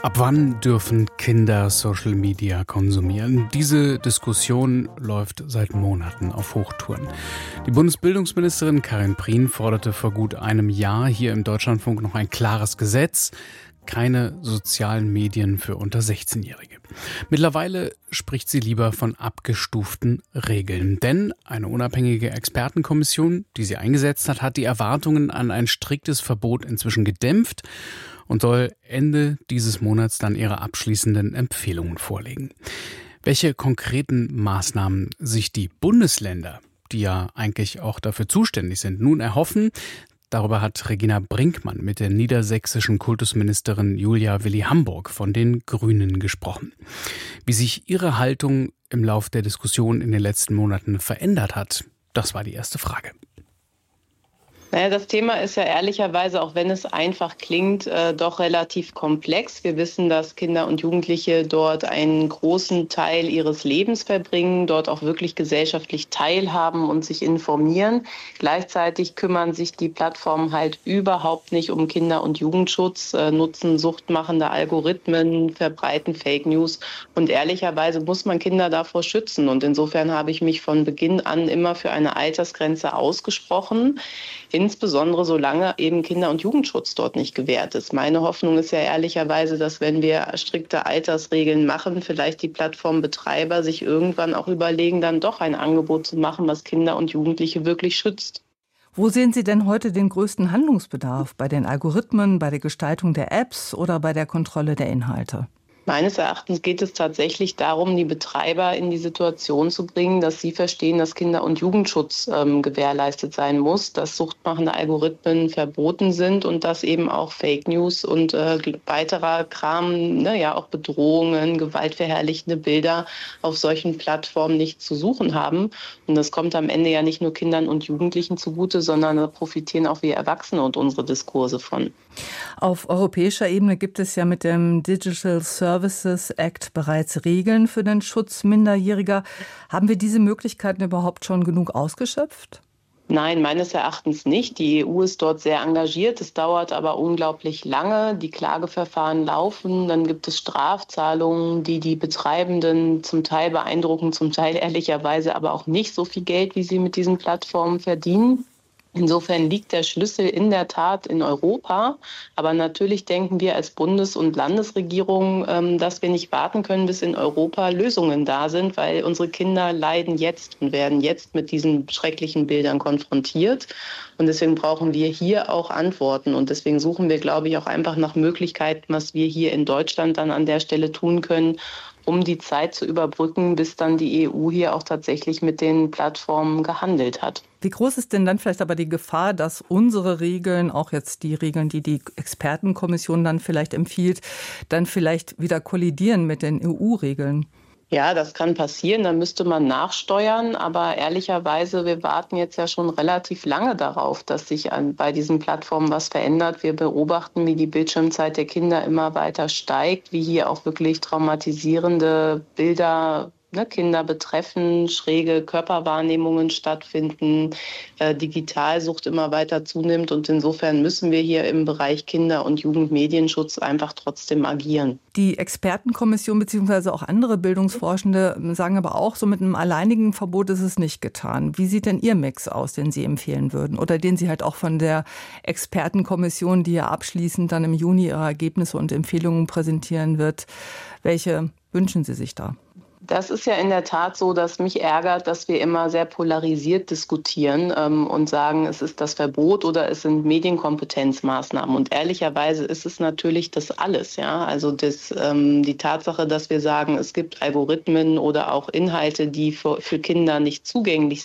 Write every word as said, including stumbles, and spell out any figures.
Ab wann dürfen Kinder Social Media konsumieren? Diese Diskussion läuft seit Monaten auf Hochtouren. Die Bundesbildungsministerin Karin Prien forderte vor gut einem Jahr hier im Deutschlandfunk noch ein klares Gesetz. Keine sozialen Medien für unter sechzehnjährige. Mittlerweile spricht sie lieber von abgestuften Regeln. Denn eine unabhängige Expertenkommission, die sie eingesetzt hat, hat die Erwartungen an ein striktes Verbot inzwischen gedämpft und soll Ende dieses Monats dann ihre abschließenden Empfehlungen vorlegen. Welche konkreten Maßnahmen sich die Bundesländer, die ja eigentlich auch dafür zuständig sind, nun erhoffen, darüber hat Regina Brinkmann mit der niedersächsischen Kultusministerin Julia Willi-Hamburg von den Grünen gesprochen. Wie sich ihre Haltung im Lauf der Diskussion in den letzten Monaten verändert hat, das war die erste Frage. Naja, das Thema ist ja ehrlicherweise, auch wenn es einfach klingt, äh, doch relativ komplex. Wir wissen, dass Kinder und Jugendliche dort einen großen Teil ihres Lebens verbringen, dort auch wirklich gesellschaftlich teilhaben und sich informieren. Gleichzeitig kümmern sich die Plattformen halt überhaupt nicht um Kinder- und Jugendschutz, äh, nutzen suchtmachende Algorithmen, verbreiten Fake News. Und ehrlicherweise muss man Kinder davor schützen. Und insofern habe ich mich von Beginn an immer für eine Altersgrenze ausgesprochen. Insbesondere solange eben Kinder- und Jugendschutz dort nicht gewährt ist. Meine Hoffnung ist ja ehrlicherweise, dass wenn wir strikte Altersregeln machen, vielleicht die Plattformbetreiber sich irgendwann auch überlegen, dann doch ein Angebot zu machen, was Kinder und Jugendliche wirklich schützt. Wo sehen Sie denn heute den größten Handlungsbedarf? Bei den Algorithmen, bei der Gestaltung der Apps oder bei der Kontrolle der Inhalte? Meines Erachtens geht es tatsächlich darum, die Betreiber in die Situation zu bringen, dass sie verstehen, dass Kinder- und Jugendschutz ähm, gewährleistet sein muss, dass suchtmachende Algorithmen verboten sind und dass eben auch Fake News und äh, weiterer Kram, ne, ja auch Bedrohungen, gewaltverherrlichende Bilder auf solchen Plattformen nicht zu suchen haben. Und das kommt am Ende ja nicht nur Kindern und Jugendlichen zugute, sondern da profitieren auch wir Erwachsene und unsere Diskurse von. Auf europäischer Ebene gibt es ja mit dem Digital Services Act bereits Regeln für den Schutz Minderjähriger. Haben wir diese Möglichkeiten überhaupt schon genug ausgeschöpft? Nein, meines Erachtens nicht. Die E U ist dort sehr engagiert. Es dauert aber unglaublich lange. Die Klageverfahren laufen. Dann gibt es Strafzahlungen, die die Betreibenden zum Teil beeindrucken, zum Teil ehrlicherweise aber auch nicht so viel Geld, wie sie mit diesen Plattformen verdienen. Insofern liegt der Schlüssel in der Tat in Europa. Aber natürlich denken wir als Bundes- und Landesregierung, dass wir nicht warten können, bis in Europa Lösungen da sind, weil unsere Kinder leiden jetzt und werden jetzt mit diesen schrecklichen Bildern konfrontiert. Und deswegen brauchen wir hier auch Antworten. Und deswegen suchen wir, glaube ich, auch einfach nach Möglichkeiten, was wir hier in Deutschland dann an der Stelle tun können, um die Zeit zu überbrücken, bis dann die E U hier auch tatsächlich mit den Plattformen gehandelt hat. Wie groß ist denn dann vielleicht aber die Gefahr, dass unsere Regeln, auch jetzt die Regeln, die die Expertenkommission dann vielleicht empfiehlt, dann vielleicht wieder kollidieren mit den E U-Regeln? Ja, das kann passieren, da müsste man nachsteuern, aber ehrlicherweise, wir warten jetzt ja schon relativ lange darauf, dass sich an, bei diesen Plattformen was verändert. Wir beobachten, wie die Bildschirmzeit der Kinder immer weiter steigt, wie hier auch wirklich traumatisierende Bilder ne, Kinder betreffen, schräge Körperwahrnehmungen stattfinden, äh, Digitalsucht immer weiter zunimmt und insofern müssen wir hier im Bereich Kinder- und Jugendmedienschutz einfach trotzdem agieren. Die Expertenkommission bzw. auch andere Bildungsforschende sagen aber auch, so mit einem alleinigen Verbot ist es nicht getan. Wie sieht denn Ihr Mix aus, den Sie empfehlen würden oder den Sie halt auch von der Expertenkommission, die ja abschließend dann im Juni ihre Ergebnisse und Empfehlungen präsentieren wird, welche wünschen Sie sich da? Das ist ja in der Tat so, dass mich ärgert, dass wir immer sehr polarisiert diskutieren ähm, und sagen, es ist das Verbot oder es sind Medienkompetenzmaßnahmen. Und ehrlicherweise ist es natürlich das alles. Ja? Also das, ähm, die Tatsache, dass wir sagen, es gibt Algorithmen oder auch Inhalte, die für, für Kinder nicht zugänglich